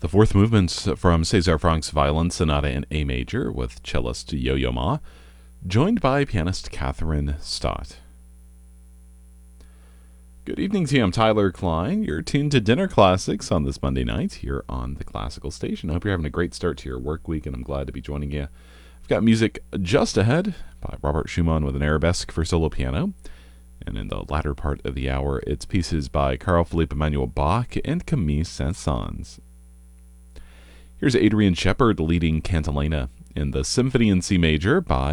The fourth movement's from César Franck's Violin Sonata in A major with cellist Yo-Yo Ma, joined by pianist Catherine Stott. Good evening to you. I'm Tyler Klein. You're tuned to Dinner Classics on this Monday night here on the Classical Station. I hope you're having a great start to your work week, and I'm glad to be joining you. I've got music just ahead by Robert Schumann with an arabesque for solo piano. And in the latter part of the hour, it's pieces by Carl Philipp Emanuel Bach and Camille Saint-Saëns. Here's Adrian Shepard leading Cantilena in the Symphony in C major by